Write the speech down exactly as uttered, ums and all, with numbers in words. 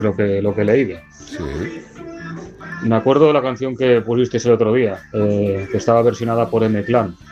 lo que, lo que he leído. Sí. Me acuerdo de la canción que pusisteis el otro día, eh, que estaba versionada por M-Clan.